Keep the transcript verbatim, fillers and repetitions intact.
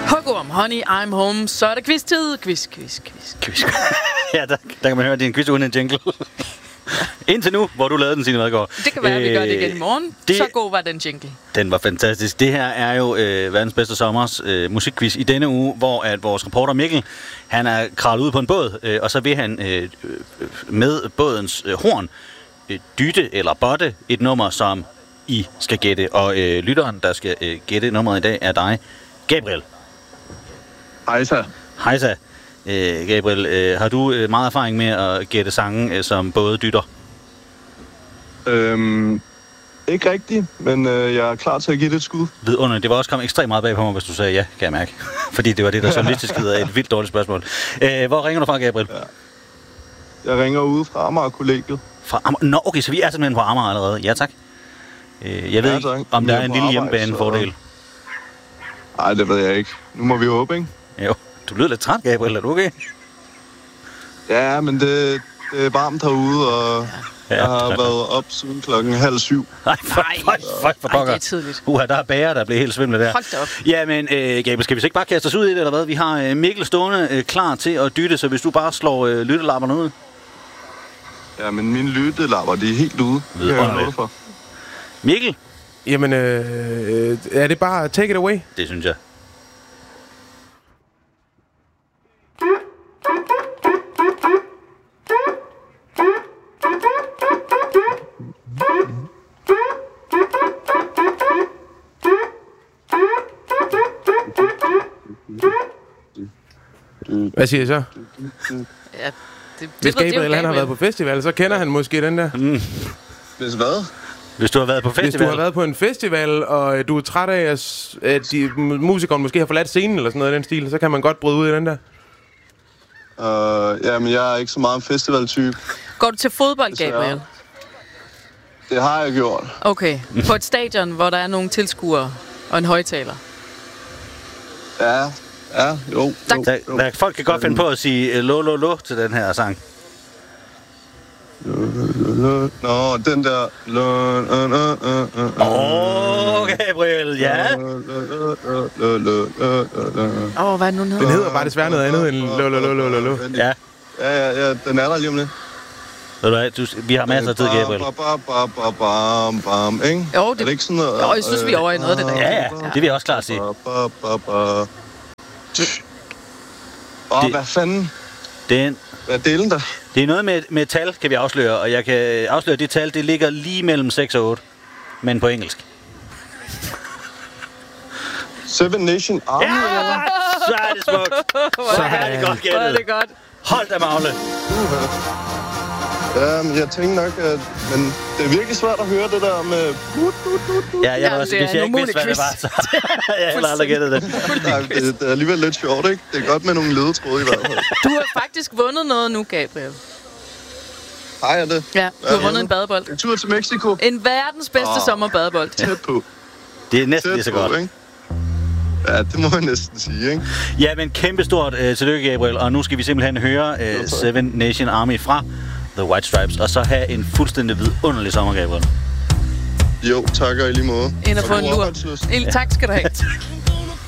Hugo om Honey, I'm Home. Så er det quiz-tid. Quiz, quiz, quiz. quiz. Ja, der, der kan man høre din quiz uden en jingle. Indtil nu, hvor du lavede den, Signe Vadgaard. Det kan være, at vi gør det igen i morgen. Det, så god var den jingle. Den var fantastisk. Det her er jo øh, verdens bedste sommers øh, musikquiz i denne uge, hvor at vores reporter Mikkel, han er kravlet ud på en båd, øh, og så vil han øh, med bådens øh, horn øh, dytte eller botte et nummer, som I skal gætte. Og øh, lytteren, der skal øh, gætte nummeret i dag, er dig, Gabriel. Hejsa. Hejsa. Øh, Gabriel, øh, har du øh, meget erfaring med at gætte sange, øh, som både dytter? Øhm, ikke rigtigt, men øh, jeg er klar til at give det et skud. Vidunderligt. Det var også kommet ekstremt meget bag på mig, hvis du sagde ja, kan jeg mærke. Fordi det var det, der journalistisk hedder et vildt dårligt spørgsmål. Øh, hvor ringer du fra, Gabriel? Ja. Jeg ringer ude fra Amager-kollegiet. Fra Amager? Nå, okay, så vi er simpelthen på Amager allerede. Ja, tak. Øh, jeg ved ja, ikke, om der er en lille hjemmebanefordel. Nej, det ved jeg ikke. Nu må vi håbe, ikke? Jo. Du lyder lidt træt, Gabriel. Er du okay? Ja, men det, det er varmt herude, og ja, jeg har været op siden klokken halv syv. Nej, for, for, for, for pokker. Ej, det er tidligt. Uha, der er bager, der bliver helt svimlet der. Hold da op. Ja, men øh, Gabriel, skal vi så ikke bare kaste os ud i det, eller hvad? Vi har øh, Mikkel stående øh, klar til at dytte, så hvis du bare slår øh, lyttelapperne ud. Ja, men mine lyttelapper, de er helt ude. Det kan jeg love for. Mikkel? Jamen, øh, er det bare take it away? Det synes jeg. Hvad siger I så? Ja, det, det, Hvis det Gabriel han har været på festival, så kender han måske den der. Mm. Hvis hvad? Hvis du har været på festival. Hvis du har været på en festival, og du er træt af, at, at de, musikeren måske har forladt scenen, eller sådan noget i den stil, så kan man godt bryde ud i den der. Uh, jamen, jeg er ikke så meget en festivaltype. Går du til fodbold, Gabriel? Det har jeg gjort. Okay. På et stadion, hvor der er nogle tilskuere og en højtaler? Ja, ja, jo. Tak. jo, Der, jo. der, folk kan godt finde på at sige lo, lo, lo til den her sang. Nå, den der... Åh, oh, Gabriel, ja. Åh, oh, hvad er det nu hedder? Den hedder bare desværre noget andet end lo, lo, lo, lo, lo, lo. Ja. Ja, ja, ja, den er der lige om lidt. Ved du hvad, du, vi har masser af tid, Gabriel. Bam, bam, ikke? Jo, det, er det ikke sådan noget? Jo, jeg synes, vi er over i noget af det der. Ja, ja, det vil jeg også klart sige. Åh, Det- hvad fanden? Den, Hvad er delen der? det er noget med, med tal, kan vi afsløre, og jeg kan afsløre, at det tal, det ligger lige mellem seks og otte, men på engelsk. Seven Nation Army, Ja, eller? så er det smukt. Så er det godt Hvor er gættet. det godt. Hold da, Magle. Ja, men jeg tænkte nok, at... Men det er virkelig svært at høre det der med... Ja, jeg Ja, var også, det er hvis jeg en ikke vidste, hvad det umulig var, så jeg heller aldrig gættet det. Nej, det, det er alligevel lidt sjovt, ikke? Det er godt med nogle ledetråde i hvert fald. Du har faktisk vundet noget nu, Gabriel. Hej, er det? Ja, du har vundet en badebold. En tur til Mexico. En verdens bedste Åh. sommerbadebold. Tæt på. Det er næsten lige så Tæt på, godt. ikke? Ja, det må jeg næsten sige, ikke? Ja, men kæmpestort øh, tillykke, Gabriel. Og nu skal vi simpelthen høre øh, Seven Nation Army fra The White Stripes. Og så have en fuldstændig vidunderlig sommer, Gabriel. Jo, takker i lige måde. Ind og få Og en god lur. arbejdslyst. En- Tak skal du have.